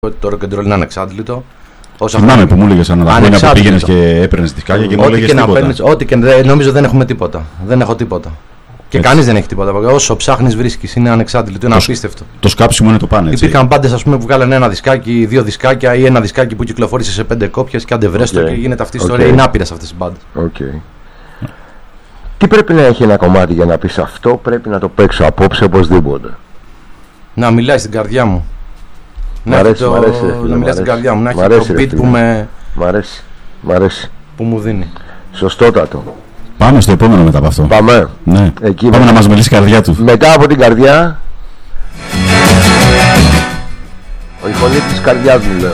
Το rock and roll είναι ανεξάντλητο. Θυμάμαι που μου έλεγες αναδαχμένα που πήγαινες και έπαιρνες δισκάκια και μου έλεγες τίποτα. Ό,τι και νομίζω δεν έχουμε τίποτα. Δεν έχω τίποτα. Και κανείς δεν έχει τίποτα. Όσο ψάχνεις βρίσκεις. Είναι ανεξάντλητο, είναι απίστευτο. Το σκάψιμο είναι το πάνε. Υπήρχαν πάντες που βγάλανε ένα δισκάκι, 2 δισκάκια ή ένα δισκάκι που κυκλοφόρησε σε 5 κόπιες και αντεβρέστο και γίνεται αυτή η ιστορία. Είναι άπειρες αυτές οι μπάντες. Τι πρέπει να έχει ένα κομμάτι για να πεις αυτό πρέπει να το παίξω απόψε οπωσδήποτε? Να μιλάει στην καρδιά μου. Μ' αρέσει, να μιλάει στην καρδιά μου. Να έχει το beat που με. Μ' αρέσει. Που μου δίνει. Σωστότατο. Πάμε στο επόμενο μετά από αυτό. Πάμε. Ναι. Πάμε να μας μιλήσει η καρδιά του. Μετά από την καρδιά. Η φωνή της καρδιάς μου λέω.